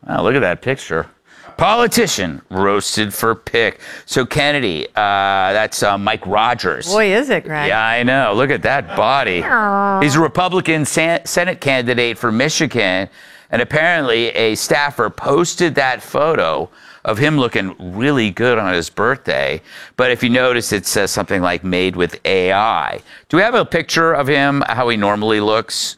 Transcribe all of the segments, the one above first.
Wow, look at that picture. Politician roasted for pic. So Kennedy, that's Mike Rogers. Boy, is it, Greg. Yeah, I know. Look at that body. He's a Republican Senate candidate for Michigan. And apparently a staffer posted that photo of him looking really good on his birthday. But if you notice, it says something like made with AI. Do we have a picture of him, how he normally looks?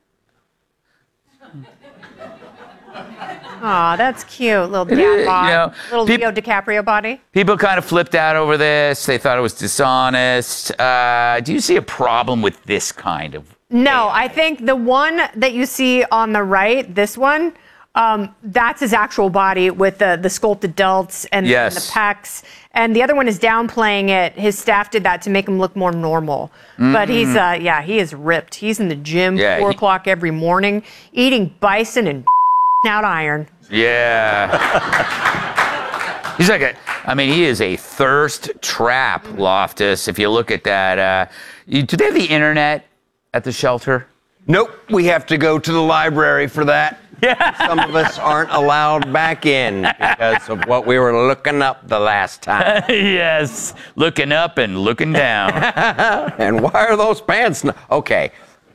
Aw, that's cute. Little dad bod. You know, Little Leo DiCaprio body. People kind of flipped out over this. They thought it was dishonest. Do you see a problem with this kind of No, I think the one that you see on the right, this one, that's his actual body with the sculpted delts and, and the pecs. And the other one is downplaying it. His staff did that to make him look more normal. But he's, yeah, he is ripped. He's in the gym 4 o'clock every morning, eating bison and out iron. Yeah. He's like he is a thirst trap, Loftus. If you look at that, do they have the internet at the shelter? Nope. We have to go to the library for that. Yeah. Some of us aren't allowed back in because of what we were looking up the last time. Yes. Looking up and looking down. And why are those pants? Okay.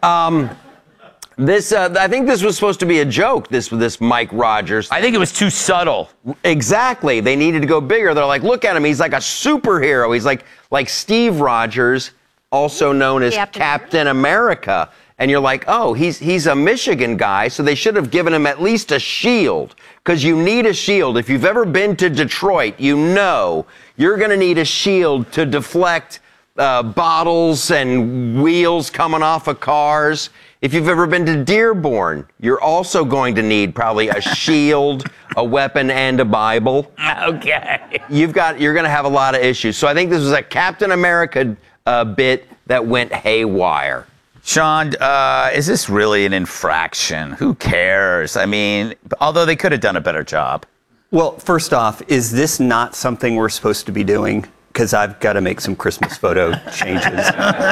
I think this was supposed to be a joke, this Mike Rogers. I think it was too subtle. Exactly. They needed to go bigger. They're like, look at him. He's like a superhero. He's like Steve Rogers, also known as Captain America. And you're like, oh, he's a Michigan guy, so they should have given him at least a shield. Because you need a shield. If you've ever been to Detroit, you know you're going to need a shield to deflect bottles and wheels coming off of cars. If you've ever been to Dearborn, you're also going to need probably a shield, a weapon, and a Bible. Okay. You're going to have a lot of issues. So I think this was a Captain America bit that went haywire. Sean, is this really an infraction? Who cares? I mean, although they could have done a better job. Well, first off, is this not something we're supposed to be doing? Because I've got to make some Christmas photo changes.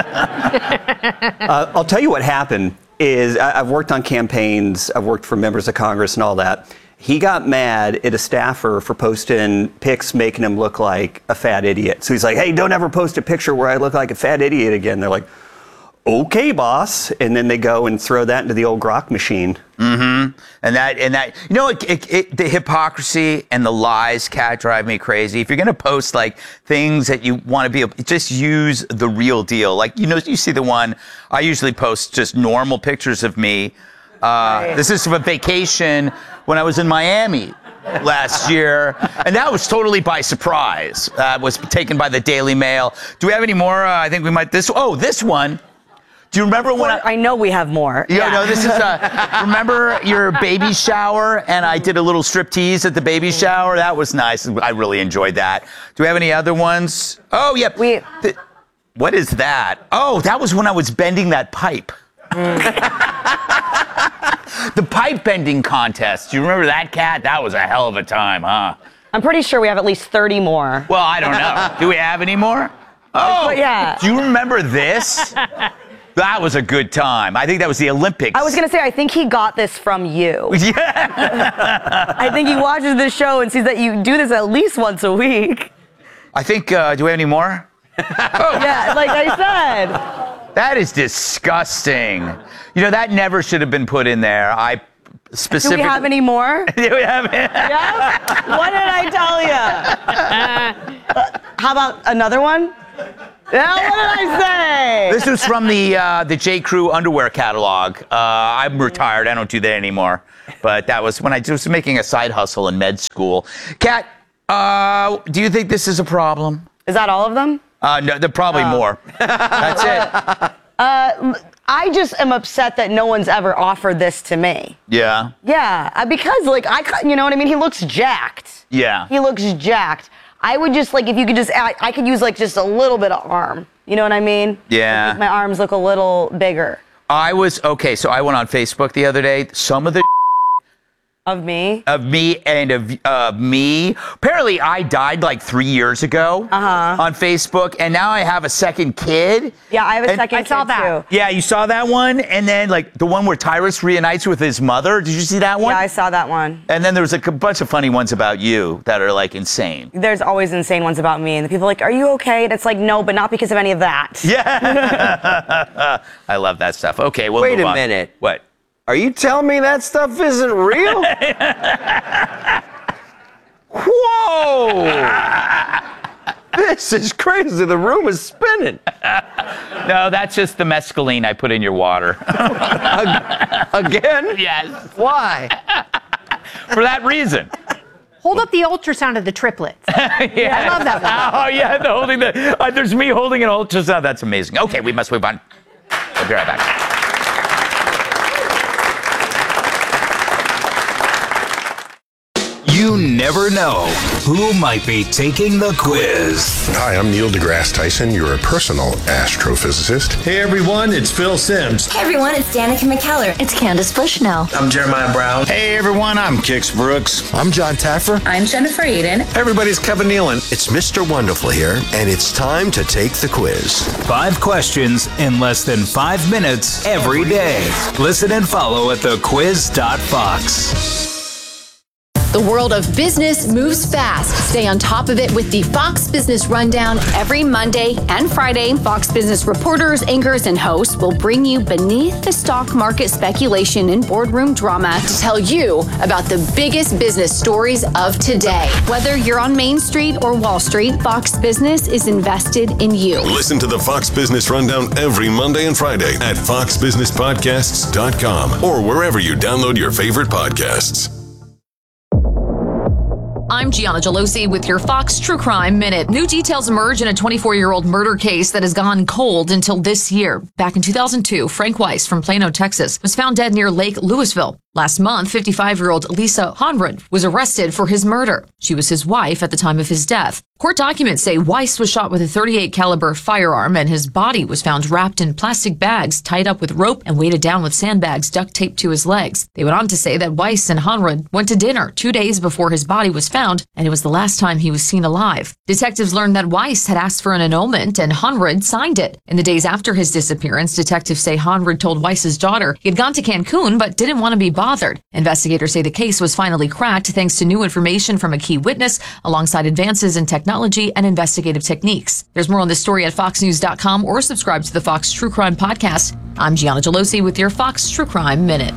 I'll tell you what happened is I've worked on campaigns. I've worked for members of Congress and all that. He got mad at a staffer for posting pics making him look like a fat idiot. So he's like, hey, don't ever post a picture where I look like a fat idiot again. They're like, okay, boss. And then they go and throw that into the old grok machine. Mm-hmm. And that, you know, the hypocrisy and the lies, Kat, drive me crazy. If you're going to post like things that you want to be, just use the real deal. Like, you know, you see the one, I usually post just normal pictures of me. This is from a vacation when I was in Miami last year, and that was totally by surprise. Was taken by the Daily Mail. Do we have any more? I think we might, this one. Do you remember when I know we have more. Yeah, no, this is, remember your baby shower? And I did a little striptease at the baby shower. That was nice. I really enjoyed that. Do we have any other ones? Oh, yep. What is that? Oh, that was when I was bending that pipe. The pipe bending contest. Do you remember that, Kat? That was a hell of a time, huh? I'm pretty sure we have at least 30 more. Well, I don't know. Do we have any more? Oh, yeah. Do you remember this? That was a good time. I think that was the Olympics. I was going to say, I think he got this from you. Yeah. I think he watches this show and sees that you do this at least once a week. I think, do we have any more? Yeah, like I said. That is disgusting. You know, that never should have been put in there. I specifically... Do we have any more? Do we have any? Yeah? What did I tell you? How about another one? Yeah, what did I say? This was from the J. Crew underwear catalog. I'm retired. I don't do that anymore. But that was when I was making a side hustle in med school. Kat, do you think this is a problem? Is that all of them? No, there are probably more. That's it. I just am upset that no one's ever offered this to me. Yeah? Yeah, because, like, you know what I mean? He looks jacked. Yeah. He looks jacked. I would just, like, if you could just, I could use, like, just a little bit of arm. You know what I mean? Yeah. Make my arms look a little bigger. So I went on Facebook the other day. Some of the Of me? Of me and of me. Apparently, I died like 3 years ago on Facebook, and now I have a second kid. Yeah, I have a second kid, I saw that. too. Yeah, you saw that one? And then, like, the one where Tyrus reunites with his mother. Did you see that one? Yeah, I saw that one. And then there was a bunch of funny ones about you that are, like, insane. There's always insane ones about me, and the people are like, are you okay? And it's like, no, but not because of any of that. Yeah. I love that stuff. Okay, we'll Wait move a on. minute. What? Are you telling me that stuff isn't real? Whoa! This is crazy. The room is spinning. No, that's just the mescaline I put in your water. Again? Yes. Why? For that reason. Hold up the ultrasound of the triplets. Yeah. I love that one. Oh, yeah, there's me holding an ultrasound. That's amazing. Okay, we must move on. We'll be right back. You never know who might be taking the quiz. Hi, I'm Neil deGrasse Tyson, your personal astrophysicist. Hey everyone, it's Phil Simms. Hey everyone, it's Danica McKellar. It's Candace Bushnell. I'm Jeremiah Brown. Hey everyone, I'm Kix Brooks. I'm John Taffer. I'm Jennifer Aiden. Everybody's Kevin Nealon. It's Mr. Wonderful here, and it's time to take the quiz. 5 questions in less than 5 minutes every day. Listen and follow at thequiz.fox. The world of business moves fast. Stay on top of it with the Fox Business Rundown every Monday and Friday. Fox Business reporters, anchors, and hosts will bring you beneath the stock market speculation and boardroom drama to tell you about the biggest business stories of today. Whether you're on Main Street or Wall Street, Fox Business is invested in you. Listen to the Fox Business Rundown every Monday and Friday at foxbusinesspodcasts.com or wherever you download your favorite podcasts. I'm Gianna Gelosi with your Fox True Crime Minute. New details emerge in a 24-year-old murder case that has gone cold until this year. Back in 2002, Frank Weiss from Plano, Texas, was found dead near Lake Louisville. Last month, 55-year-old Lisa Honrud was arrested for his murder. She was his wife at the time of his death. Court documents say Weiss was shot with a .38 caliber firearm and his body was found wrapped in plastic bags, tied up with rope and weighted down with sandbags duct taped to his legs. They went on to say that Weiss and Honrud went to dinner 2 days before his body was found, and it was the last time he was seen alive. Detectives learned that Weiss had asked for an annulment and Honrud signed it. In the days after his disappearance, detectives say Honrud told Weiss's daughter he had gone to Cancun but didn't want to be bothered. Investigators say the case was finally cracked thanks to new information from a key witness alongside advances in technology and investigative techniques. There's more on this story at foxnews.com or subscribe to the Fox True Crime Podcast. I'm Gianna Gelosi with your Fox True Crime Minute.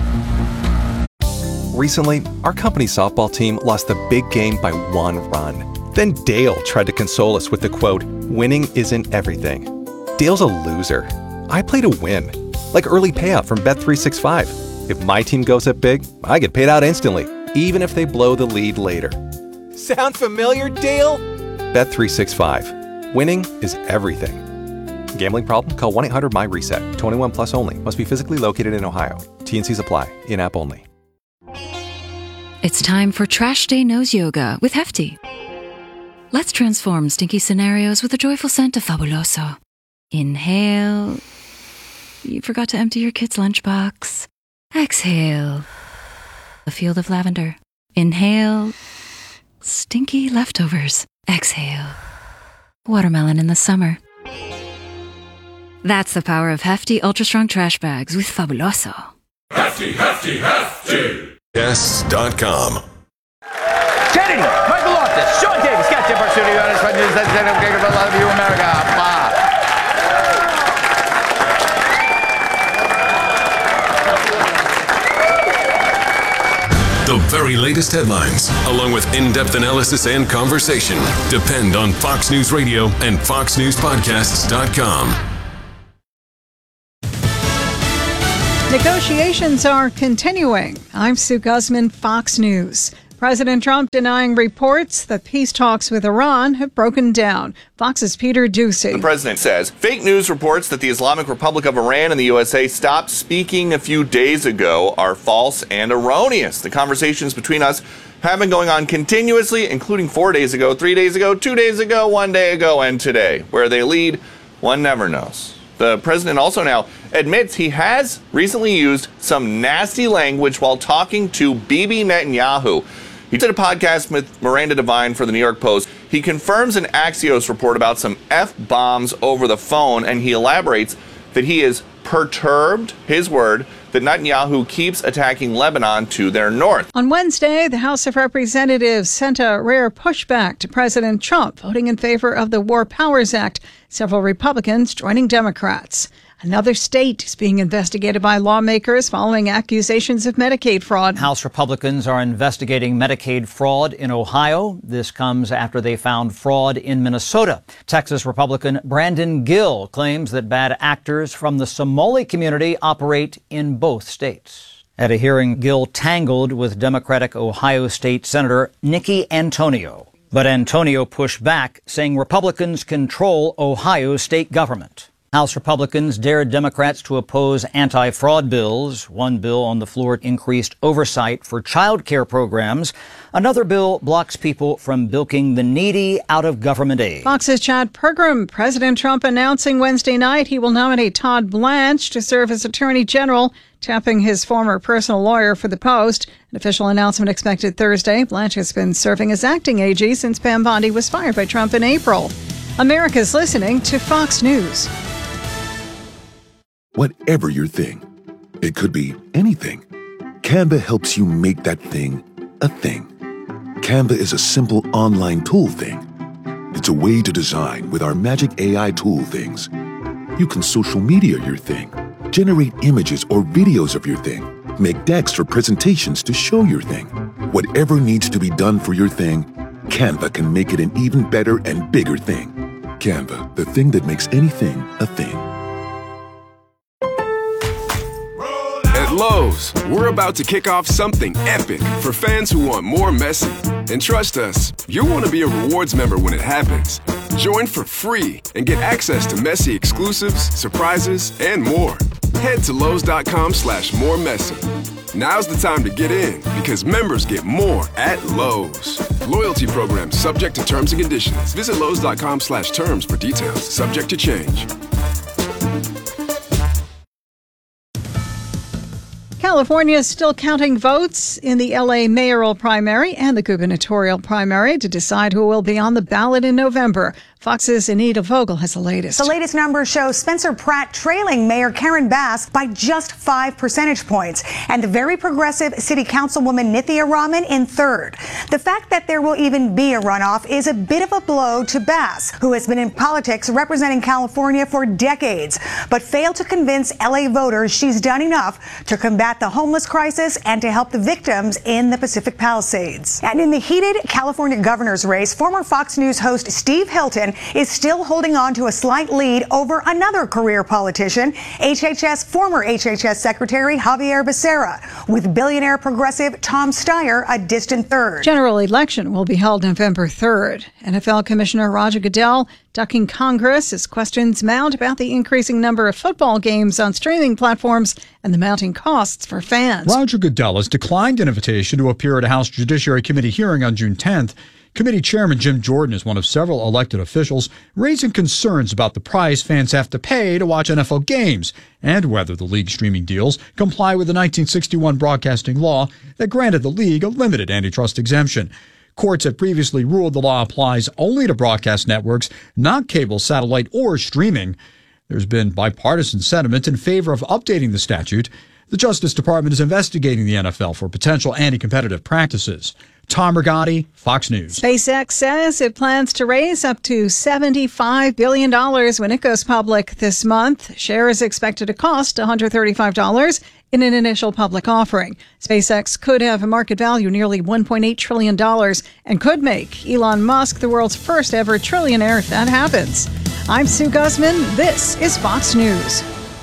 Recently, our company's softball team lost the big game by 1 run. Then Dale tried to console us with the quote, "Winning isn't everything." Dale's a loser. I play to win, like early payout from Bet365. If my team goes up big, I get paid out instantly, even if they blow the lead later. Sound familiar, Dale? Bet365. Winning is everything. Gambling problem? Call 1-800-MY-RESET. 21 plus only. Must be physically located in Ohio. T&Cs apply. In-app only. It's time for Trash Day Nose Yoga with Hefty. Let's transform stinky scenarios with a joyful scent of Fabuloso. Inhale. You forgot to empty your kid's lunchbox. Exhale. A field of lavender. Inhale. Stinky leftovers. Exhale. Watermelon in the summer. That's the power of Hefty Ultra Strong Trash Bags with Fabuloso. Hefty, hefty, hefty. Guests.com. Kennedy, Michael Loftus, Sean Davis, Scott Tip, our studio audience, Fred News, that's it, I love you, America. Bye. The very latest headlines, along with in-depth analysis and conversation, depend on Fox News Radio and foxnewspodcasts.com. Negotiations are continuing. I'm Sue Guzman, Fox News. President Trump denying reports that peace talks with Iran have broken down. Fox's Peter Doocy. The president says fake news reports that the Islamic Republic of Iran and the USA stopped speaking a few days ago are false and erroneous. The conversations between us have been going on continuously, including 4 days ago, 3 days ago, 2 days ago, 1 day ago, and today. Where they lead, one never knows. The president also now admits he has recently used some nasty language while talking to Bibi Netanyahu. He did a podcast with Miranda Devine for the New York Post. He confirms an Axios report about some F-bombs over the phone, and he elaborates that he is perturbed, his word, that Netanyahu keeps attacking Lebanon to their north. On Wednesday, the House of Representatives sent a rare pushback to President Trump, voting in favor of the War Powers Act, several Republicans joining Democrats. Another state is being investigated by lawmakers following accusations of Medicaid fraud. House Republicans are investigating Medicaid fraud in Ohio. This comes after they found fraud in Minnesota. Texas Republican Brandon Gill claims that bad actors from the Somali community operate in both states. At a hearing, Gill tangled with Democratic Ohio State Senator Nikki Antonio. But Antonio pushed back, saying Republicans control Ohio's state government. House Republicans dared Democrats to oppose anti-fraud bills. One bill on the floor increased oversight for child care programs. Another bill blocks people from bilking the needy out of government aid. Fox's Chad Pergram. President Trump announcing Wednesday night he will nominate Todd Blanche to serve as Attorney General, tapping his former personal lawyer for the post. An official announcement expected Thursday. Blanche has been serving as acting AG since Pam Bondi was fired by Trump in April. America's listening to Fox News. Whatever your thing, it could be anything. Canva helps you make that thing a thing. Canva is a simple online tool thing. It's a way to design with our magic AI tool things. You can social media your thing, generate images or videos of your thing, make decks for presentations to show your thing. Whatever needs to be done for your thing, Canva can make it an even better and bigger thing. Canva, the thing that makes anything a thing. At Lowe's, we're about to kick off something epic for fans who want more Messi. And trust us, you'll want to be a rewards member when it happens. Join for free and get access to Messi exclusives, surprises, and more. Head to Lowe's.com/moremessy. Now's the time to get in because members get more at Lowe's. Loyalty program subject to terms and conditions. Visit Lowe's.com/terms for details. Subject to change. California is still counting votes in the LA mayoral primary and the gubernatorial primary to decide who will be on the ballot in November. Fox's Anita Vogel has the latest. The latest numbers show Spencer Pratt trailing Mayor Karen Bass by just 5 percentage points, and the very progressive City Councilwoman Nithya Raman in third. The fact that there will even be a runoff is a bit of a blow to Bass, who has been in politics representing California for decades, but failed to convince LA voters she's done enough to combat the homeless crisis and to help the victims in the Pacific Palisades. And in the heated California governor's race, former Fox News host Steve Hilton is still holding on to a slight lead over another career politician, former HHS Secretary Javier Becerra, with billionaire progressive Tom Steyer a distant third. General election will be held November 3rd. NFL Commissioner Roger Goodell ducking Congress as questions mount about the increasing number of football games on streaming platforms and the mounting costs for fans. Roger Goodell has declined an invitation to appear at a House Judiciary Committee hearing on June 10th. Committee Chairman Jim Jordan is one of several elected officials raising concerns about the price fans have to pay to watch NFL games and whether the league streaming deals comply with the 1961 broadcasting law that granted the league a limited antitrust exemption. Courts have previously ruled the law applies only to broadcast networks, not cable, satellite, or streaming. There's been bipartisan sentiment in favor of updating the statute. The Justice Department is investigating the NFL for potential anti-competitive practices. Tom Rigotti, Fox News. SpaceX says it plans to raise up to $75 billion when it goes public this month. Share is expected to cost $135 in an initial public offering. SpaceX could have a market value nearly $1.8 trillion and could make Elon Musk the world's first ever trillionaire if that happens. I'm Sue Guzman. This is Fox News.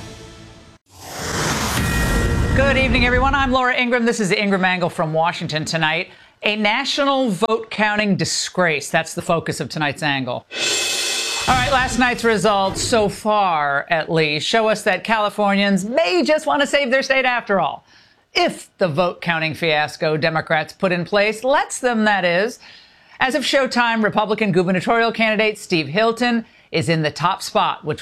Good evening, everyone. I'm Laura Ingraham. This is the Ingraham Angle from Washington tonight. A national vote counting disgrace. That's the focus of tonight's angle. All right, last night's results, so far at least, show us that Californians may just want to save their state after all. If the vote counting fiasco Democrats put in place lets them, that is. As of Showtime, Republican gubernatorial candidate Steve Hilton is in the top spot with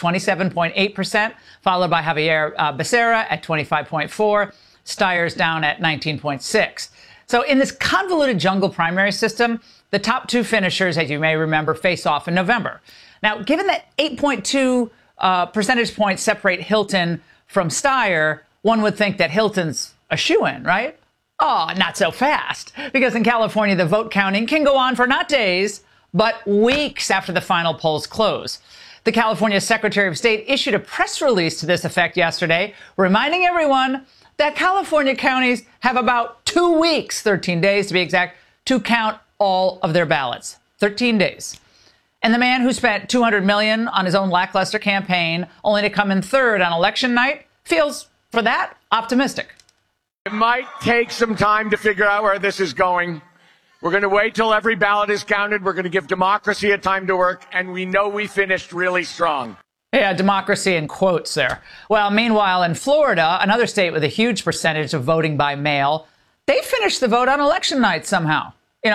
27.8%, followed by Javier Becerra at 25.4%. Steyer's down at 19.6%. So in this convoluted jungle primary system, the top two finishers, as you may remember, face off in November. Now, given that 8.2 percentage points separate Hilton from Steyer, one would think that Hilton's a shoo-in, right? Oh, not so fast. Because in California, the vote counting can go on for not days, but weeks after the final polls close. The California Secretary of State issued a press release to this effect yesterday, reminding everyone that California counties have about 2 weeks, 13 days to be exact, to count all of their ballots. 13 days. And the man who spent $200 million on his own lackluster campaign, only to come in third on election night, feels, for that, optimistic. It might take some time to figure out where this is going. We're going to wait till every ballot is counted. We're going to give democracy a time to work, and we know we finished really strong. Yeah, democracy in quotes there. Well, meanwhile, in Florida, another state with a huge percentage of voting by mail, they finished the vote on election night somehow,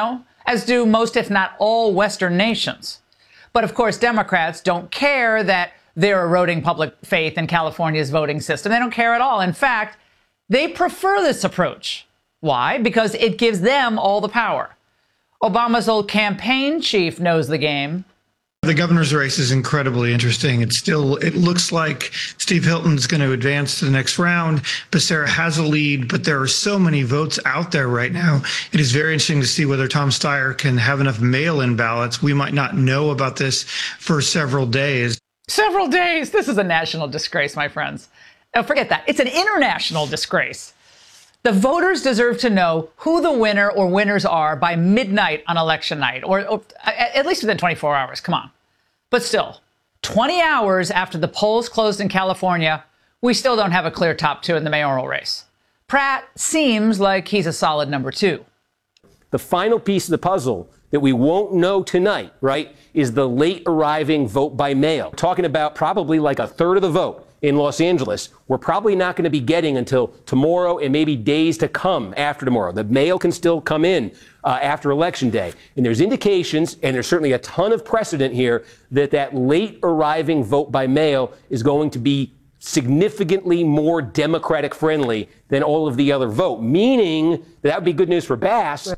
as do most, if not all, Western nations. But of course, Democrats don't care that they're eroding public faith in California's voting system. They don't care at all. In fact, they prefer this approach. Why? Because it gives them all the power. Obama's old campaign chief knows the game. The governor's race is incredibly interesting. It looks like Steve Hilton's going to advance to the next round. Becerra has a lead, but there are so many votes out there right now. It is very interesting to see whether Tom Steyer can have enough mail-in ballots. We might not know about this for several days. Several days? This is a national disgrace, my friends. Oh, forget that. It's an international disgrace. The voters deserve to know who the winner or winners are by midnight on election night, or at least within 24 hours. Come on. But still, 20 hours after the polls closed in California, we still don't have a clear top two in the mayoral race. Pratt seems like he's a solid number two. The final piece of the puzzle that we won't know tonight, right, is the late arriving vote by mail. Talking about probably like a third of the vote in Los Angeles, we're probably not going to be getting until tomorrow and maybe days to come after tomorrow. The mail can still come in after Election Day. And there's indications, and there's certainly a ton of precedent here, that late arriving vote by mail is going to be significantly more Democratic friendly than all of the other vote, meaning that would be good news for Bass.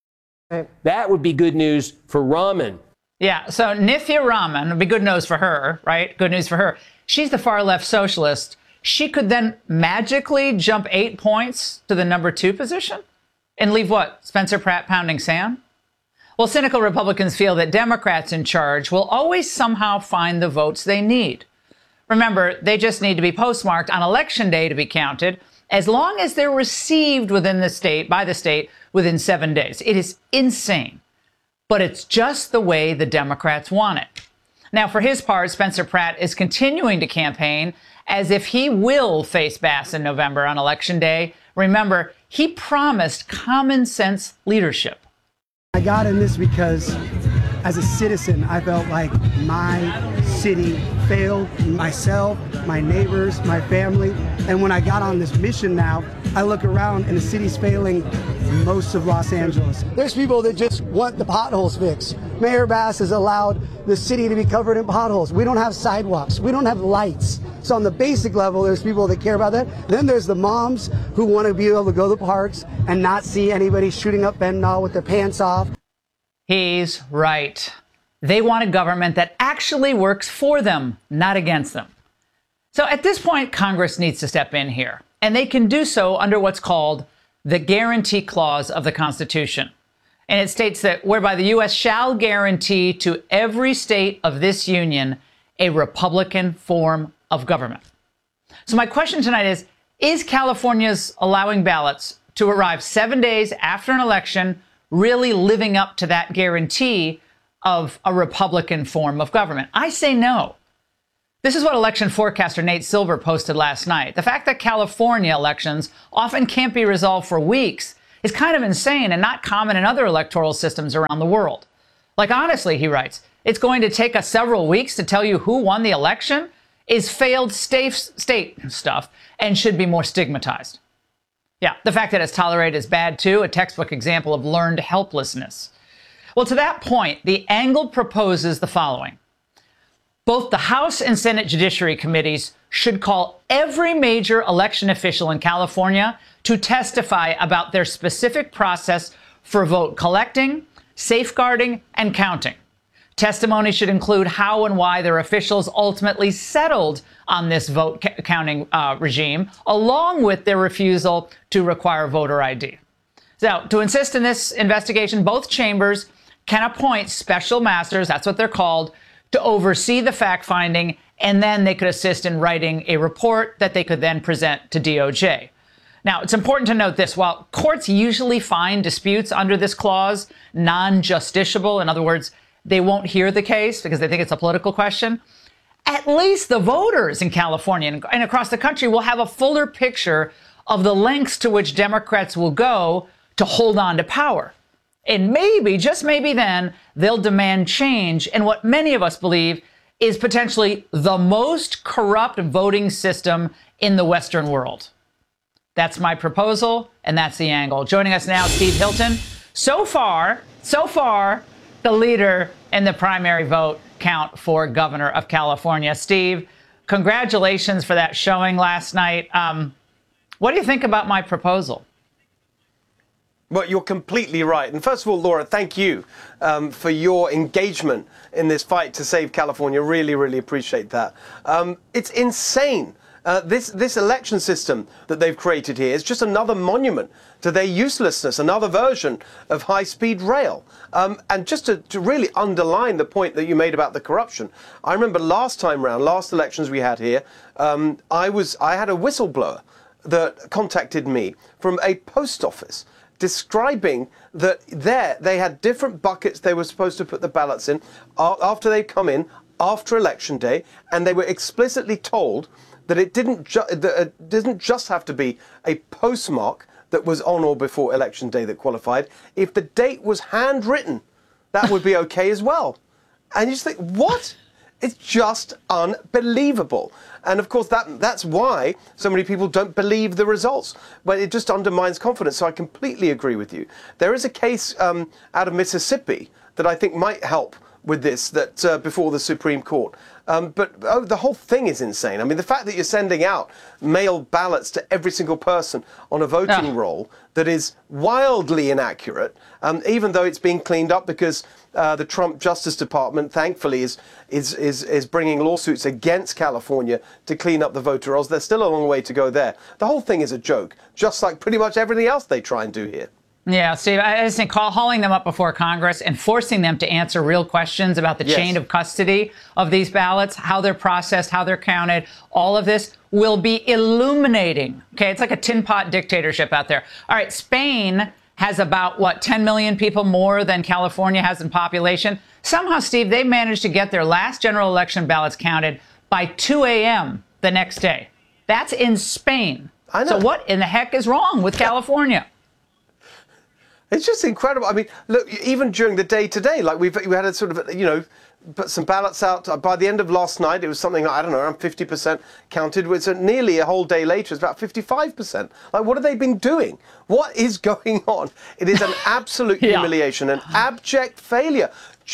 That would be good news for Raman. Yeah, so Nithya Raman would be good news for her, right? Good news for her. She's the far-left socialist. She could then magically jump 8 points to the number two position and leave what? Spencer Pratt pounding sand? Well, cynical Republicans feel that Democrats in charge will always somehow find the votes they need. Remember, they just need to be postmarked on Election Day to be counted, as long as they're received within the state, by the state, within 7 days. It is insane. But it's just the way the Democrats want it. Now, for his part, Spencer Pratt is continuing to campaign as if he will face Bass in November on Election Day. Remember, he promised common sense leadership. I got in this because, as a citizen, I felt like my city failed myself, my neighbors, my family. And when I got on this mission now, I look around and the city's failing most of Los Angeles. There's people that just want the potholes fixed. Mayor Bass has allowed the city to be covered in potholes. We don't have sidewalks. We don't have lights. So on the basic level, there's people that care about that. Then there's the moms who want to be able to go to the parks and not see anybody shooting up fentanyl with their pants off. He's right. They want a government that actually works for them, not against them. So at this point, Congress needs to step in here. And they can do so under what's called the Guarantee Clause of the Constitution. And it states that whereby the U.S. shall guarantee to every state of this union a Republican form of government. So my question tonight is California's allowing ballots to arrive 7 days after an election really living up to that guarantee of a Republican form of government? I say no. This is what election forecaster Nate Silver posted last night. The fact that California elections often can't be resolved for weeks is kind of insane and not common in other electoral systems around the world. Like, honestly, he writes, it's going to take us several weeks to tell you who won the election is failed state stuff and should be more stigmatized. Yeah, the fact that it's tolerated is bad, too, a textbook example of learned helplessness. Well, to that point, the Angle proposes the following. Both the House and Senate Judiciary Committees should call every major election official in California to testify about their specific process for vote collecting, safeguarding, and counting. Testimony should include how and why their officials ultimately settled on this vote counting regime, along with their refusal to require voter ID. So, to insist in this investigation, both chambers can appoint special masters, that's what they're called, to oversee the fact-finding, and then they could assist in writing a report that they could then present to DOJ. Now, it's important to note this. While courts usually find disputes under this clause non-justiciable, in other words, they won't hear the case because they think it's a political question, at least the voters in California and across the country will have a fuller picture of the lengths to which Democrats will go to hold on to power. And maybe, just maybe then, they'll demand change in what many of us believe is potentially the most corrupt voting system in the Western world. That's my proposal, and that's the angle. Joining us now, Steve Hilton. So far, the leader in the primary vote count for governor of California. Steve, congratulations for that showing last night. What do you think about my proposal? Well, you're completely right. And first of all, Laura, thank you for your engagement in this fight to save California. Really, really appreciate that. It's insane. This election system that they've created here is just another monument to their uselessness, another version of high-speed rail. And just to really underline the point that you made about the corruption, I remember last elections we had here, I had a whistleblower that contacted me from a post office describing that they had different buckets they were supposed to put the ballots in after they come in after election day, and they were explicitly told that it didn't just have to be a postmark that was on or before election day that qualified. If the date was handwritten, that would be okay as well. And you just think, what? It's just unbelievable. And of course, that's why so many people don't believe the results. But it just undermines confidence. So I completely agree with you. There is a case out of Mississippi that I think might help with this, that before the Supreme Court. But the whole thing is insane. I mean, the fact that you're sending out mail ballots to every single person on a voting roll that is wildly inaccurate, even though it's being cleaned up because the Trump Justice Department, thankfully, is bringing lawsuits against California to clean up the voter rolls. There's still a long way to go there. The whole thing is a joke, just like pretty much everything else they try and do here. Yeah, Steve, I just think hauling them up before Congress and forcing them to answer real questions about the chain of custody of these ballots, how they're processed, how they're counted, all of this will be illuminating. Okay, it's like a tin pot dictatorship out there. All right, Spain has about, 10 million people more than California has in population. Somehow, Steve, they managed to get their last general election ballots counted by 2 a.m. the next day. That's in Spain. I know. So what in the heck is wrong with California? It's just incredible. I mean, look, even during the day today, like we had a sort of, put some ballots out. By the end of last night, it was something like, I don't know, around 50% counted. With nearly a whole day later, it's about 55%. Like, what have they been doing? What is going on? It is an absolute humiliation, an abject failure.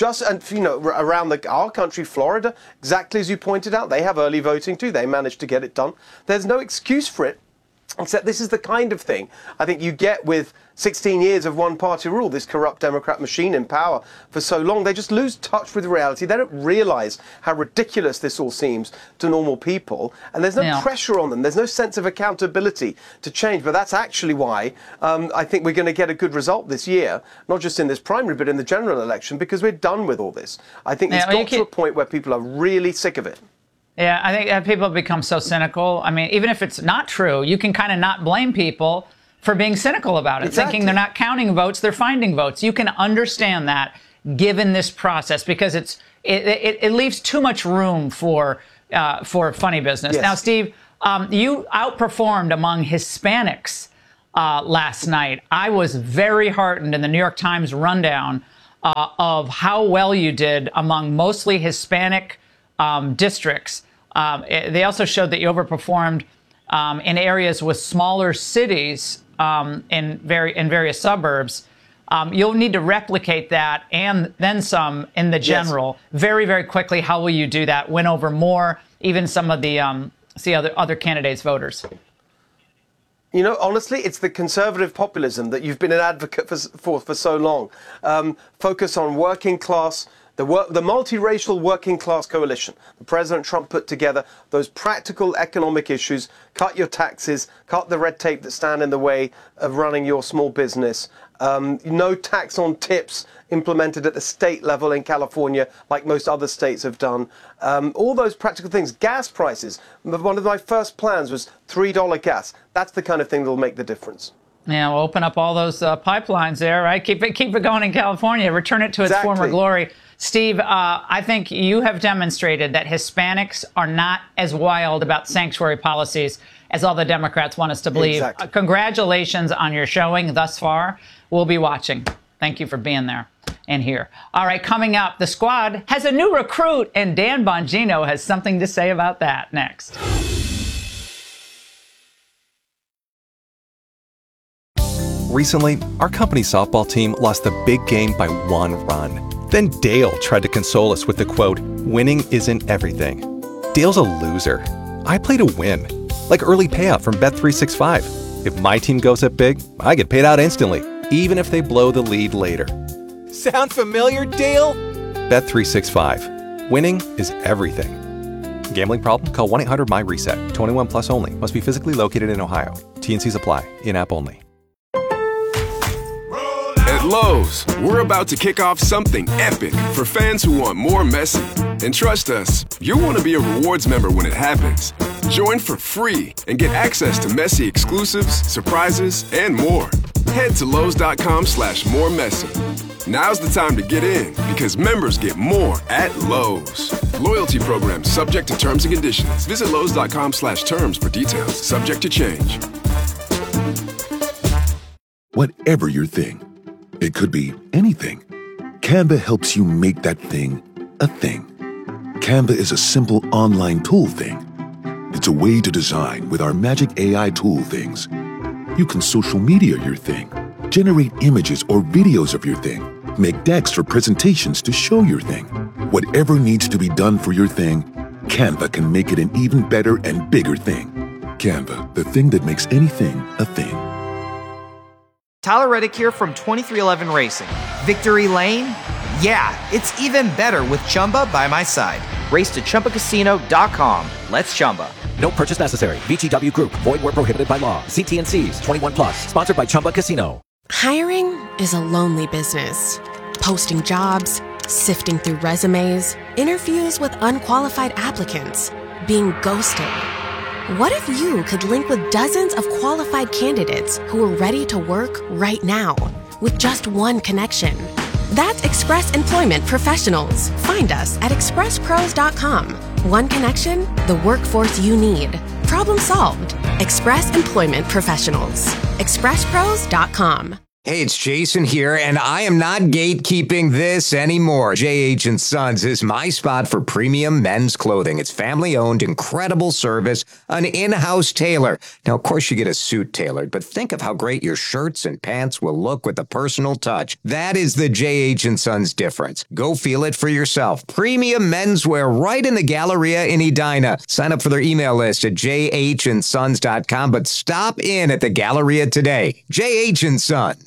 Around our country, Florida, exactly as you pointed out, they have early voting too. They managed to get it done. There's no excuse for it. Except this is the kind of thing I think you get with 16 years of one-party rule, this corrupt Democrat machine in power for so long. They just lose touch with reality. They don't realize how ridiculous this all seems to normal people. And there's no pressure on them. There's no sense of accountability to change. But that's actually why I think we're going to get a good result this year, not just in this primary, but in the general election, because we're done with all this. I think it's got to a point where people are really sick of it. Yeah, I think people have become so cynical. I mean, even if it's not true, you can kind of not blame people for being cynical about it, thinking they're not counting votes, they're finding votes. You can understand that given this process because it leaves too much room for funny business. Yes. Now, Steve, you outperformed among Hispanics last night. I was very heartened in the New York Times rundown of how well you did among mostly Hispanic districts. They also showed that you overperformed in areas with smaller cities in various suburbs. You'll need to replicate that and then some in the general very, very quickly. How will you do that? Win over more, even some of the other candidates' voters. You know, honestly, it's the conservative populism that you've been an advocate for so long. Focus on working class, the multiracial working class coalition that President Trump put together, those practical economic issues, cut your taxes, cut the red tape that stand in the way of running your small business, no tax on tips implemented at the state level in California like most other states have done. All those practical things. Gas prices. One of my first plans was $3 gas. That's the kind of thing that will make the difference. Yeah, we'll open up all those pipelines there, right? Keep it going in California. Return it to its former glory. Steve, I think you have demonstrated that Hispanics are not as wild about sanctuary policies as all the Democrats want us to believe. Exactly. Congratulations on your showing thus far. We'll be watching. Thank you for being there and here. All right, coming up, the squad has a new recruit, and Dan Bongino has something to say about that next. Recently, our company softball team lost the big game by 1 run. Then Dale tried to console us with the quote, "Winning isn't everything." Dale's a loser. I play to win, like early payout from Bet365. If my team goes up big, I get paid out instantly, even if they blow the lead later. Sound familiar, Dale? Bet365. Winning is everything. Gambling problem? Call 1-800-MY-RESET. 21 plus only. Must be physically located in Ohio. T&Cs apply. In-app only. At Lowe's, we're about to kick off something epic for fans who want more Messi. And trust us, you'll want to be a rewards member when it happens. Join for free and get access to Messi exclusives, surprises, and more. Head to Lowe's.com/moremessy. Now's the time to get in because members get more at Lowe's. Loyalty program subject to terms and conditions. Visit Lowe's.com/terms for details. Subject to change. Whatever your thing, it could be anything. Canva helps you make that thing a thing. Canva is a simple online tool thing. It's a way to design with our magic AI tool things. You can social media your thing, generate images or videos of your thing, make decks or presentations to show your thing. Whatever needs to be done for your thing, Canva can make it an even better and bigger thing. Canva, the thing that makes anything a thing. Tyler Reddick here from 2311 Racing. Victory Lane? Yeah, it's even better with Chumba by my side. Race to ChumbaCasino.com. Let's Chumba. No purchase necessary. VGW Group. Void where prohibited by law. See T&Cs. 21 plus. Sponsored by Chumba Casino. Hiring is a lonely business. Posting jobs, sifting through resumes, interviews with unqualified applicants, being ghosted. What if you could link with dozens of qualified candidates who are ready to work right now with just one connection? That's Express Employment Professionals. Find us at expresspros.com. One connection, the workforce you need. Problem solved. Express Employment Professionals. expresspros.com. Hey, it's Jason here, and I am not gatekeeping this anymore. J.H. & Sons is my spot for premium men's clothing. It's family-owned, incredible service, an in-house tailor. Now, of course, you get a suit tailored, but think of how great your shirts and pants will look with a personal touch. That is the J.H. & Sons difference. Go feel it for yourself. Premium menswear right in the Galleria in Edina. Sign up for their email list at jhndsons.com, but stop in at the Galleria today. J.H. & Sons.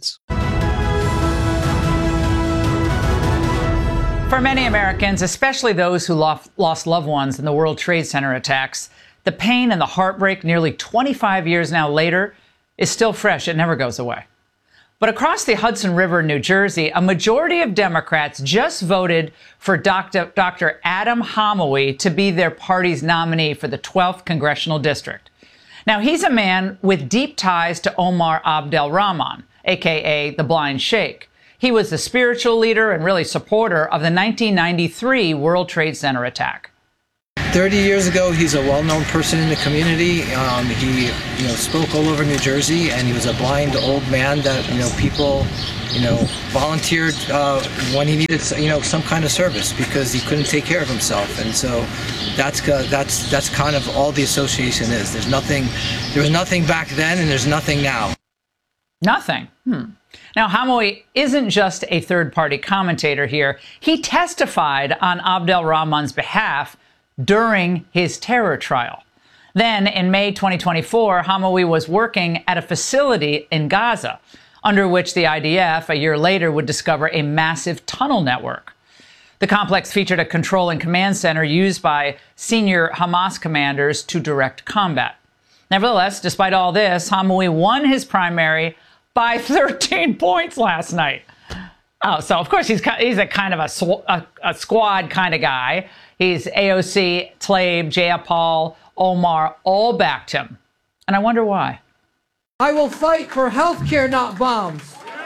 For many Americans, especially those who lost loved ones in the World Trade Center attacks, the pain and the heartbreak nearly 25 years now later is still fresh. It never goes away. But across the Hudson River in New Jersey, a majority of Democrats just voted for Dr. Adam Homowy to be their party's nominee for the 12th Congressional District. Now, he's a man with deep ties to Omar Abdel-Rahman, a.k.a. the Blind Sheikh. He was the spiritual leader and really supporter of the 1993 World Trade Center attack. 30 years ago, he's a well-known person in the community. He, spoke all over New Jersey, and he was a blind old man that, people, volunteered when he needed, some kind of service because he couldn't take care of himself. And so that's kind of all the association is. There was nothing back then, and there's nothing now. Nothing. Now, Hamawi isn't just a third-party commentator here. He testified on Abdel Rahman's behalf during his terror trial. Then, in May 2024, Hamawi was working at a facility in Gaza, under which the IDF, a year later, would discover a massive tunnel network. The complex featured a control and command center used by senior Hamas commanders to direct combat. Nevertheless, despite all this, Hamawi won his primary by 13 points last night. Oh, so of course he's a kind of a squad kind of guy. He's AOC, Tlaib, Jayapal, Omar, all backed him. And I wonder why. I will fight for health care, not bombs.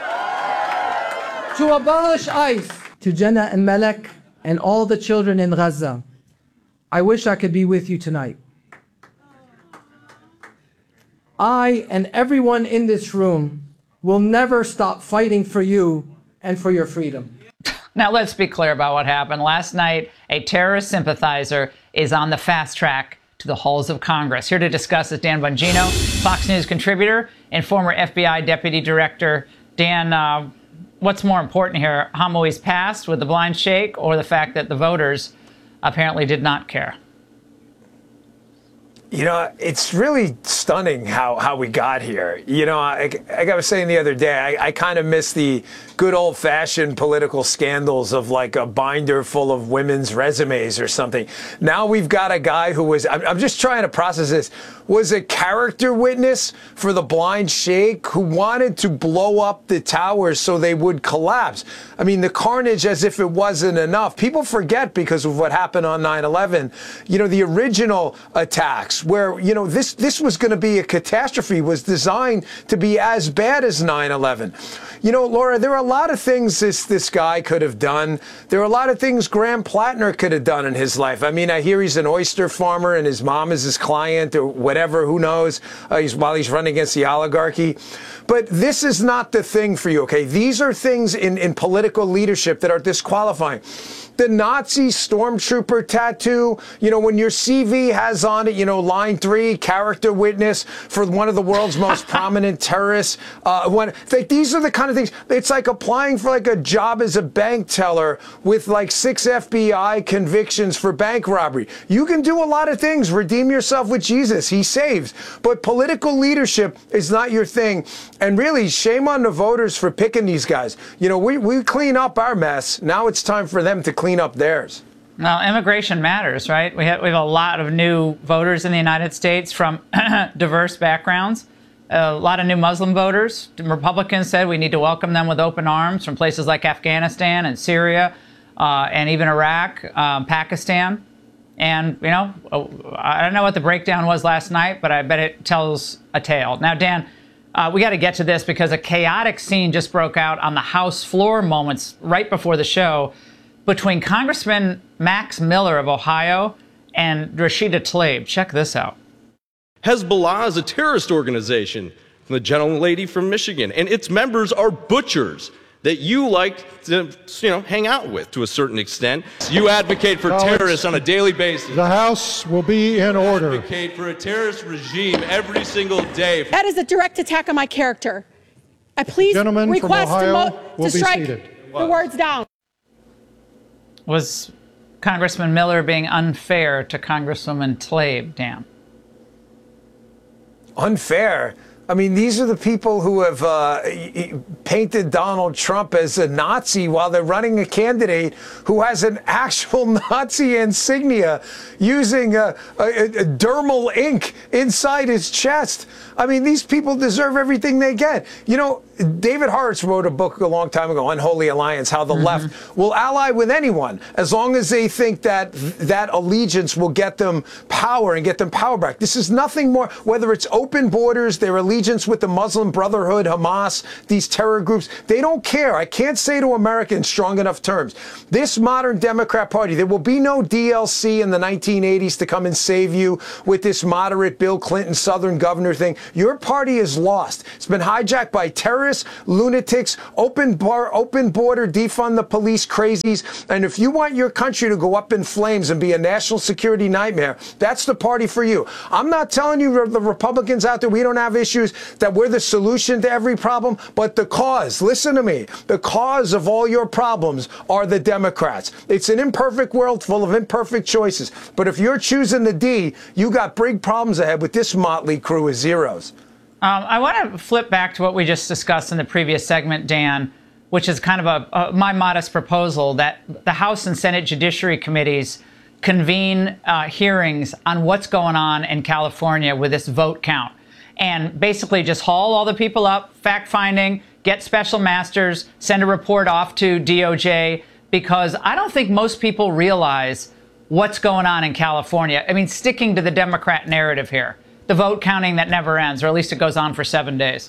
To abolish ICE. To Jenna and Malek and all the children in Gaza, I wish I could be with you tonight. I and everyone in this room will never stop fighting for you and for your freedom. Now, let's be clear about what happened. Last night, a terrorist sympathizer is on the fast track to the halls of Congress. Here to discuss is Dan Bongino, Fox News contributor and former FBI deputy director. Dan, what's more important here, Hamawi's past with the blind sheikh or the fact that the voters apparently did not care? You know, it's really stunning how we got here. You know, like I was saying the other day, I kind of miss the good old-fashioned political scandals of like a binder full of women's resumes or something. Now we've got a guy who was, I'm just trying to process this, was a character witness for the blind sheikh who wanted to blow up the towers so they would collapse. I mean, the carnage as if it wasn't enough. People forget because of what happened on 9/11. You know, the original attacks where, you know, this was going to be a catastrophe was designed to be as bad as 9/11. You know, Laura, there are a lot of things this guy could have done. There are a lot of things Graham Plattner could have done in his life. I mean, I hear he's an oyster farmer and his mom is his client or whatever, who knows, while he's running against the oligarchy. But this is not the thing for you, okay? These are things in political leadership that are disqualifying. The Nazi stormtrooper tattoo, you know, when your CV has on it, you know, line 3, character witness for one of the world's most prominent terrorists. These are the kind of things, it's like applying for like a job as a bank teller with like 6 FBI convictions for bank robbery. You can do a lot of things. Redeem yourself with Jesus. He saves. But political leadership is not your thing. And really, shame on the voters for picking these guys. You know, we clean up our mess. Now it's time for them to clean up theirs. Well, immigration matters, right? We have a lot of new voters in the United States from diverse backgrounds. A lot of new Muslim voters. Republicans said we need to welcome them with open arms from places like Afghanistan and Syria and even Iraq, Pakistan. And, you know, I don't know what the breakdown was last night, but I bet it tells a tale. Now, Dan, we got to get to this because a chaotic scene just broke out on the House floor moments right before the show between Congressman Max Miller of Ohio and Rashida Tlaib. Check this out. Hezbollah is a terrorist organization from the gentlelady from Michigan, and its members are butchers that you like to, you know, hang out with to a certain extent. You advocate for terrorists on a daily basis. The House will be in order. You advocate for a terrorist regime every single day. That is a direct attack on my character. I please request to strike the words down. Was Congressman Miller being unfair to Congresswoman Tlaib, Dan? Unfair? I mean, these are the people who have painted Donald Trump as a Nazi while they're running a candidate who has an actual Nazi insignia using a dermal ink inside his chest. I mean, these people deserve everything they get. You know, David Horowitz wrote a book a long time ago, Unholy Alliance, how the left will ally with anyone as long as they think that that allegiance will get them power and get them power back. This is nothing more, whether it's open borders, their allegiance with the Muslim Brotherhood, Hamas, these terror groups, they don't care. I can't say to America in strong enough terms. This modern Democrat Party, there will be no DLC in the 1980s to come and save you with this moderate Bill Clinton Southern governor thing. Your party is lost. It's been hijacked by terrorists terrorists, lunatics, open border, defund the police crazies. And if you want your country to go up in flames and be a national security nightmare, that's the party for you. I'm not telling you, the Republicans out there, we don't have issues, that we're the solution to every problem, but the cause, listen to me, the cause of all your problems are the Democrats. It's an imperfect world full of imperfect choices. But if you're choosing the D, you got big problems ahead with this motley crew of zeros. I want to flip back to what we just discussed in the previous segment, Dan, which is kind of my modest proposal that the House and Senate Judiciary Committees convene hearings on what's going on in California with this vote count, and basically just haul all the people up, fact-finding, get special masters, send a report off to DOJ, because I don't think most people realize what's going on in California. I mean, sticking to the Democrat narrative here, the vote counting that never ends, or at least it goes on for 7 days.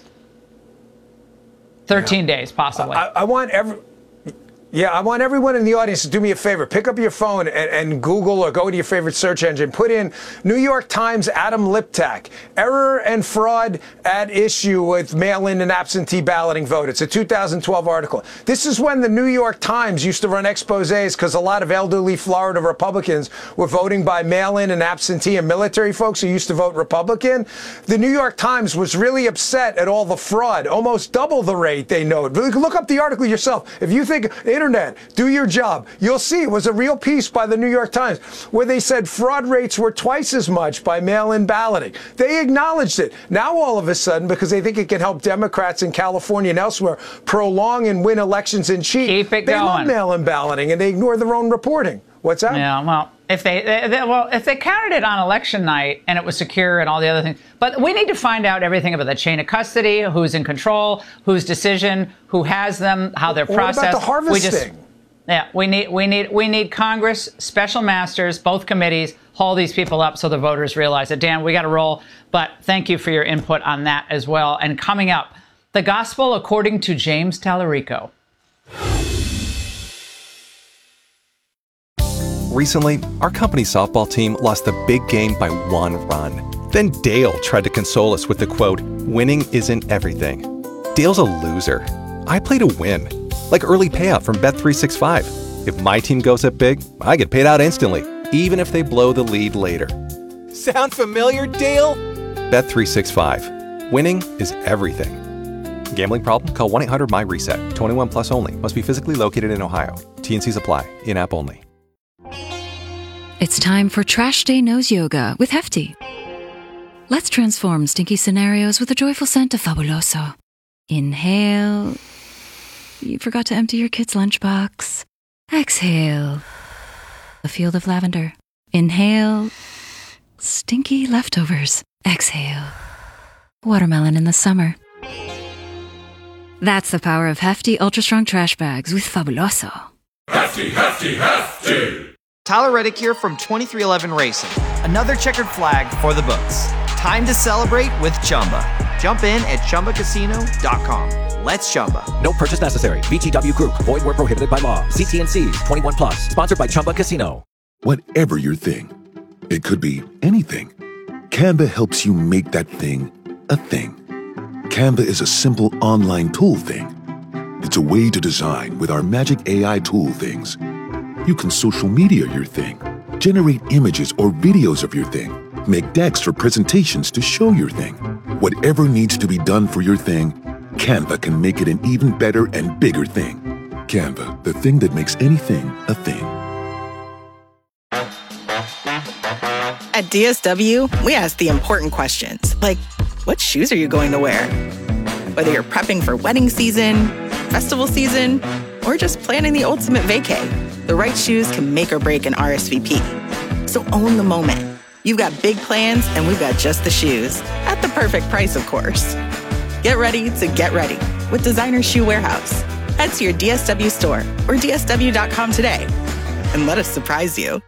13 days, possibly. I want everyone in the audience to do me a favor. Pick up your phone and Google or go to your favorite search engine. Put in New York Times Adam Liptak, error and fraud at issue with mail-in and absentee balloting vote. It's a 2012 article. This is when the New York Times used to run exposés because a lot of elderly Florida Republicans were voting by mail-in and absentee, and military folks who used to vote Republican. The New York Times was really upset at all the fraud, almost double the rate they noted. Look up the article yourself. If you think Internet, do your job. You'll see it was a real piece by the New York Times where they said fraud rates were twice as much by mail-in balloting. They acknowledged it. Now all of a sudden, because they think it can help Democrats in California and elsewhere prolong and win elections and cheat, they love mail-in balloting and they ignore their own reporting. What's that? Yeah, well, if they counted it on election night and it was secure and all the other things, but we need to find out everything about the chain of custody, who's in control, whose decision, who has them, how they're processed. What about the harvesting? We need Congress, special masters, both committees, haul these people up so the voters realize it. Dan, we got to roll, but thank you for your input on that as well. And coming up, the gospel according to James Tallarico. Recently, our company softball team lost the big game by 1 run. Then Dale tried to console us with the quote, "Winning isn't everything." Dale's a loser. I play to win, like early payout from Bet365. If my team goes up big, I get paid out instantly, even if they blow the lead later. Sound familiar, Dale? Bet365. Winning is everything. Gambling problem? Call 1-800-MY-RESET. 21 plus only. Must be physically located in Ohio. T&Cs apply. In-app only. It's time for Trash Day Nose Yoga with Hefty. Let's transform stinky scenarios with a joyful scent of Fabuloso. Inhale. You forgot to empty your kid's lunchbox. Exhale. A field of lavender. Inhale. Stinky leftovers. Exhale. Watermelon in the summer. That's the power of Hefty Ultra Strong Trash Bags with Fabuloso. Hefty, Hefty, Hefty! Tyler Reddick here from 2311 Racing. Another checkered flag for the books. Time to celebrate with Chumba. Jump in at ChumbaCasino.com. Let's Chumba. No purchase necessary. VGW Group. Void where prohibited by law. See T&Cs. 21 plus. Sponsored by Chumba Casino. Whatever your thing, it could be anything. Canva helps you make that thing a thing. Canva is a simple online tool thing. It's a way to design with our magic AI tool things. You can social media your thing, generate images or videos of your thing, make decks for presentations to show your thing. Whatever needs to be done for your thing, Canva can make it an even better and bigger thing. Canva, the thing that makes anything a thing. At DSW, we ask the important questions, like, what shoes are you going to wear? Whether you're prepping for wedding season, festival season, or just planning the ultimate vacay, the right shoes can make or break an RSVP. So own the moment. You've got big plans, and we've got just the shoes. At the perfect price, of course. Get ready to get ready with Designer Shoe Warehouse. Head to your DSW store or DSW.com today and let us surprise you.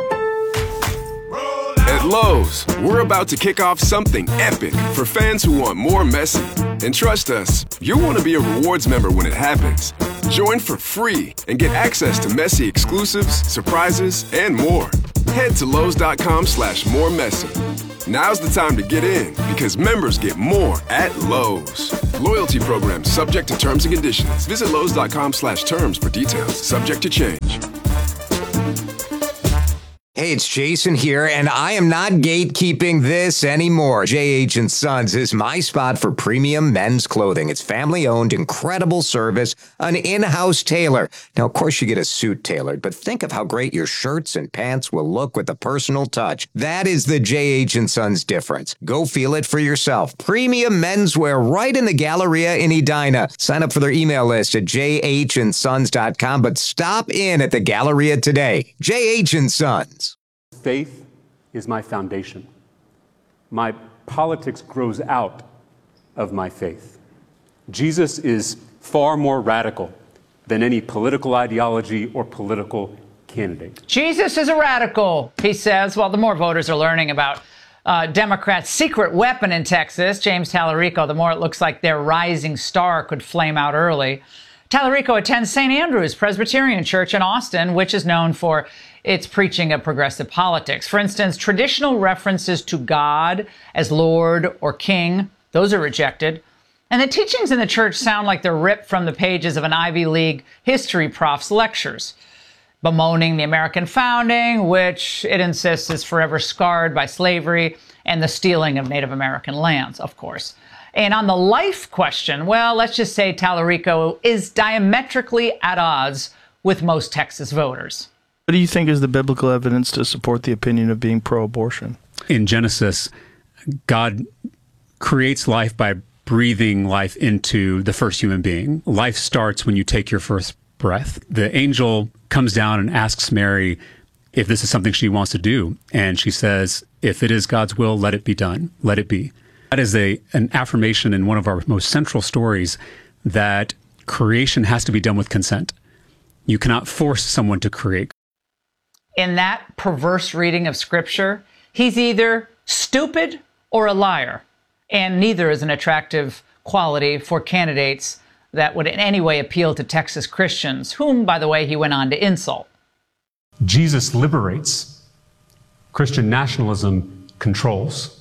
At Lowe's, we're about to kick off something epic for fans who want more messy. And trust us, you'll want to be a rewards member when it happens. Join for free and get access to messy exclusives, surprises, and more. Head to Lowe's.com/more messy. Now's the time to get in because members get more at Lowe's. Loyalty program subject to terms and conditions. Visit Lowe's.com/terms for details. Subject to change. Hey, it's Jason here, and I am not gatekeeping this anymore. J.H. & Sons is my spot for premium men's clothing. It's family-owned, incredible service, an in-house tailor. Now, of course, you get a suit tailored, but think of how great your shirts and pants will look with a personal touch. That is the J.H. & Sons difference. Go feel it for yourself. Premium menswear right in the Galleria in Edina. Sign up for their email list at jhandsons.com, but stop in at the Galleria today. J.H. & Sons. Faith is my foundation. My politics grows out of my faith. Jesus is far more radical than any political ideology or political candidate. Jesus is a radical, he says. Well, the more voters are learning about Democrats' secret weapon in Texas, James Tallarico, the more it looks like their rising star could flame out early. Tallarico attends St. Andrew's Presbyterian Church in Austin, which is known for its preaching of progressive politics. For instance, traditional references to God as Lord or King, those are rejected. And the teachings in the church sound like they're ripped from the pages of an Ivy League history prof's lectures, bemoaning the American founding, which it insists is forever scarred by slavery and the stealing of Native American lands, of course. And on the life question, well, let's just say Tallarico is diametrically at odds with most Texas voters. What do you think is the biblical evidence to support the opinion of being pro-abortion? In Genesis, God creates life by breathing life into the first human being. Life starts when you take your first breath. The angel comes down and asks Mary if this is something she wants to do. And she says, if it is God's will, let it be done. Let it be. That is an affirmation in one of our most central stories that creation has to be done with consent. You cannot force someone to create. In that perverse reading of Scripture, he's either stupid or a liar, and neither is an attractive quality for candidates that would in any way appeal to Texas Christians, whom, by the way, he went on to insult. Jesus liberates. Christian nationalism controls.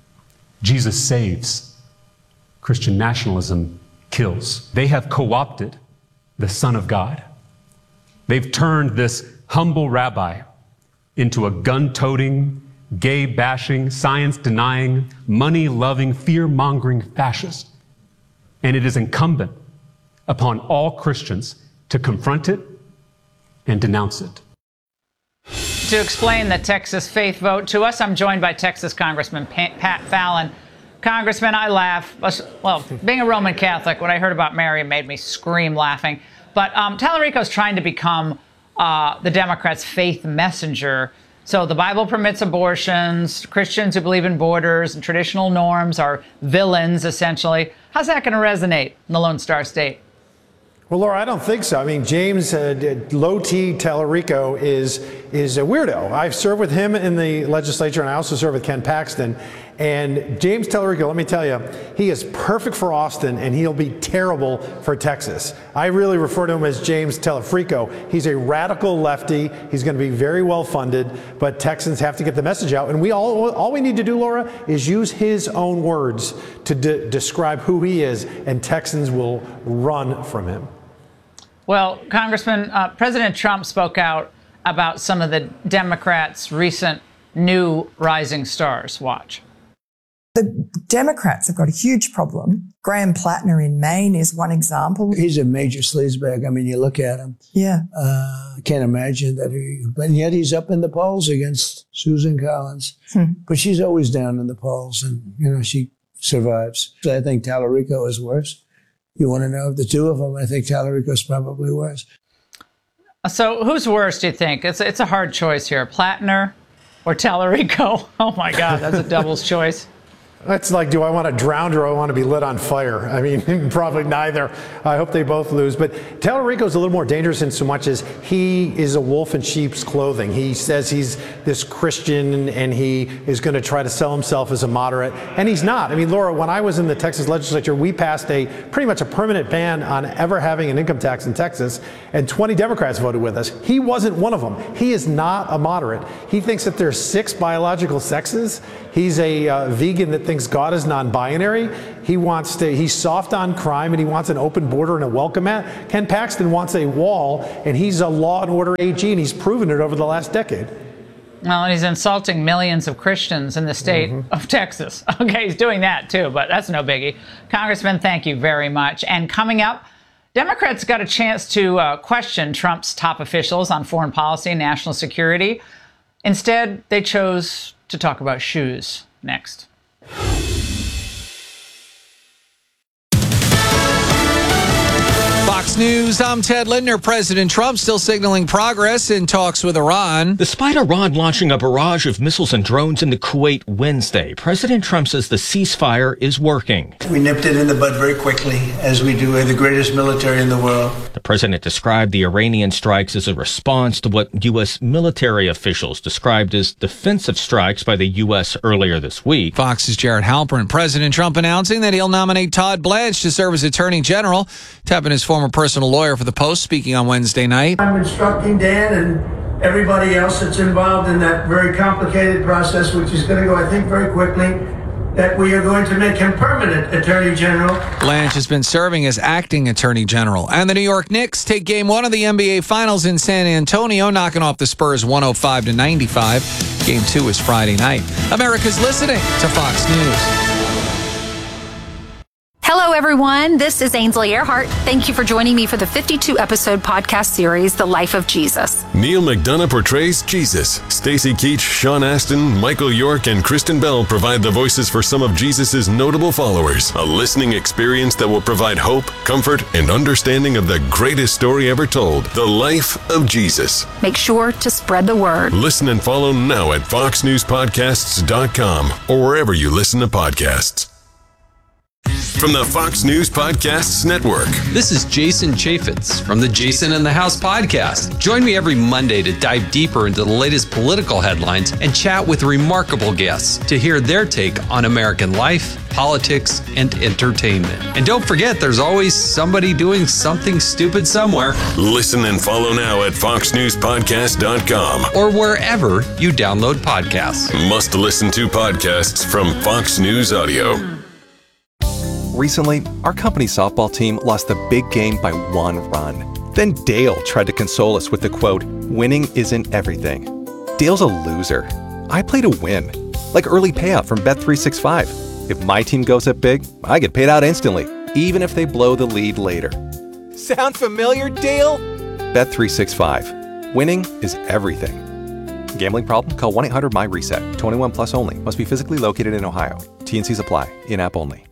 Jesus saves. Christian nationalism kills. They have co-opted the Son of God. They've turned this humble rabbi into a gun-toting, gay-bashing, science-denying, money-loving, fear-mongering fascist. And it is incumbent upon all Christians to confront it and denounce it. To explain the Texas faith vote to us, I'm joined by Texas Congressman Pat Fallon. Congressman, I laugh. Well, being a Roman Catholic, when I heard about Mary, it made me scream laughing. But Tallarico's trying to become the Democrats' faith messenger. So the Bible permits abortions. Christians who believe in borders and traditional norms are villains, essentially. How's that going to resonate in the Lone Star State? Well, Laura, I don't think so. I mean, James Low T Tallarico is a weirdo. I've served with him in the legislature, and I also served with Ken Paxton. And James Tallarico, let me tell you, he is perfect for Austin, and he'll be terrible for Texas. I really refer to him as James Tallarico. He's a radical lefty. He's going to be very well funded, but Texans have to get the message out. And all we need to do, Laura, is use his own words to describe who he is, and Texans will run from him. Well, Congressman, President Trump spoke out about some of the Democrats' recent new rising stars. Watch. The Democrats have got a huge problem. Graham Plattner in Maine is one example. He's a major sleazebag. I mean, you look at him. Yeah. I can't imagine that but yet he's up in the polls against Susan Collins. But she's always down in the polls, and, you know, she survives. So I think Tallarico is worse. You want to know the two of them? I think Tallarico's probably worse. So who's worse, do you think? It's a hard choice here. Plattner or Tallarico? Oh, my God, that's a devil's choice. It's like, do I want to drown or do I want to be lit on fire? I mean, probably neither. I hope they both lose. But Tallarico's a little more dangerous in so much as he is a wolf in sheep's clothing. He says he's this Christian and he is going to try to sell himself as a moderate. And he's not. I mean, Laura, when I was in the Texas legislature, we passed pretty much a permanent ban on ever having an income tax in Texas. And 20 Democrats voted with us. He wasn't one of them. He is not a moderate. He thinks that there's 6 biological sexes. He's a vegan that thinks God is non-binary. He's soft on crime and he wants an open border and a welcome mat. Ken Paxton wants a wall and he's a law and order AG and he's proven it over the last decade. Well, and he's insulting millions of Christians in the state of Texas. Okay, he's doing that too, but that's no biggie. Congressman, thank you very much. And coming up, Democrats got a chance to question Trump's top officials on foreign policy and national security. Instead, they chose to talk about shoes. Next. Fox News, I'm Ted Lindner. President Trump still signaling progress in talks with Iran. Despite Iran launching a barrage of missiles and drones into Kuwait Wednesday, President Trump says the ceasefire is working. We nipped it in the bud very quickly, as we do. We're the greatest military in the world. The president described the Iranian strikes as a response to what U.S. military officials described as defensive strikes by the U.S. earlier this week. Fox's Jared Halpern. President Trump announcing that he'll nominate Todd Blanche to serve as Attorney General, tapping his former personal lawyer for the Post, speaking on Wednesday night. I'm instructing Dan and everybody else that's involved in that very complicated process, which is going to go, I think, very quickly, that we are going to make him permanent Attorney General. Blanche has been serving as acting Attorney General. And the New York Knicks take Game 1 of the NBA Finals in San Antonio, knocking off the Spurs 105-95. Game 2 is Friday night. America's listening to Fox News. Hello, everyone. This is Ainsley Earhart. Thank you for joining me for the 52-episode podcast series, The Life of Jesus. Neil McDonough portrays Jesus. Stacey Keach, Sean Astin, Michael York, and Kristen Bell provide the voices for some of Jesus' notable followers. A listening experience that will provide hope, comfort, and understanding of the greatest story ever told, The Life of Jesus. Make sure to spread the word. Listen and follow now at foxnewspodcasts.com or wherever you listen to podcasts. From the Fox News Podcasts Network. This is Jason Chaffetz from the Jason in the House podcast. Join me every Monday to dive deeper into the latest political headlines and chat with remarkable guests to hear their take on American life, politics, and entertainment. And don't forget, there's always somebody doing something stupid somewhere. Listen and follow now at foxnewspodcast.com or wherever you download podcasts. Must listen to podcasts from Fox News Audio. Recently, our company softball team lost the big game by 1 run. Then Dale tried to console us with the quote, "Winning isn't everything." Dale's a loser. I play to win, like early payout from Bet365. If my team goes up big, I get paid out instantly, even if they blow the lead later. Sound familiar, Dale? Bet365. Winning is everything. Gambling problem? Call 1-800-MY-RESET. 21 plus only. Must be physically located in Ohio. T&Cs apply. In-app only.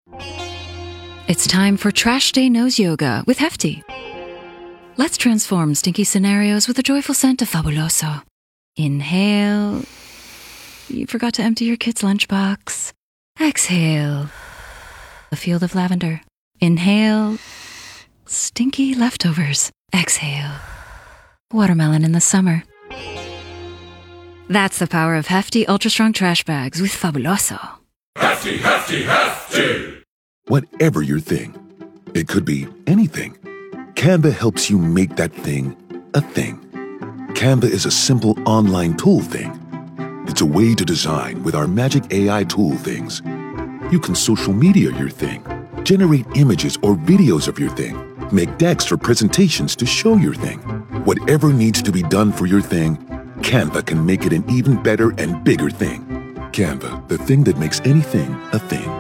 It's time for Trash Day Nose Yoga with Hefty. Let's transform stinky scenarios with a joyful scent of Fabuloso. Inhale. You forgot to empty your kid's lunchbox. Exhale. A field of lavender. Inhale. Stinky leftovers. Exhale. Watermelon in the summer. That's the power of Hefty Ultra Strong Trash Bags with Fabuloso. Hefty, hefty, hefty! Whatever your thing, it could be anything. Canva helps you make that thing a thing. Canva is a simple online tool thing. It's a way to design with our magic AI tool things. You can social media your thing, generate images or videos of your thing, make decks for presentations to show your thing. Whatever needs to be done for your thing, Canva can make it an even better and bigger thing. Canva, the thing that makes anything a thing.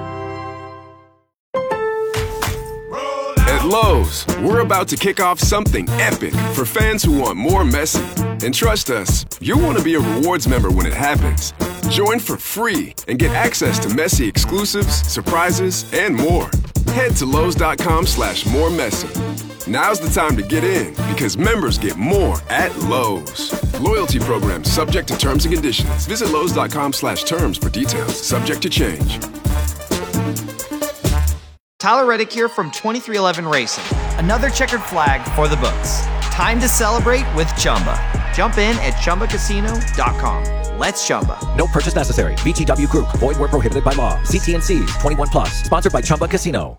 At Lowe's, we're about to kick off something epic for fans who want more messy. And trust us, you'll want to be a rewards member when it happens. Join for free and get access to messy exclusives, surprises, and more. Head to Lowe's.com/moremessy. Now's the time to get in because members get more at Lowe's. Loyalty program subject to terms and conditions. Visit Lowe's.com/terms for details. Subject to change. Tyler Reddick here from 2311 Racing. Another checkered flag for the books. Time to celebrate with Chumba. Jump in at ChumbaCasino.com. Let's Chumba. No purchase necessary. VGW Group. Void where prohibited by law. See T&Cs. 21 plus. Sponsored by Chumba Casino.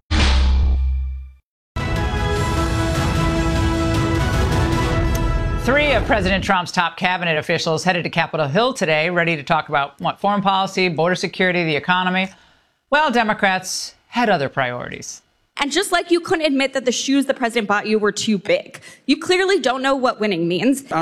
Three of President Trump's top cabinet officials headed to Capitol Hill today, ready to talk about foreign policy, border security, the economy. Well, Democrats had other priorities. And just like you couldn't admit that the shoes the president bought you were too big, you clearly don't know what winning means.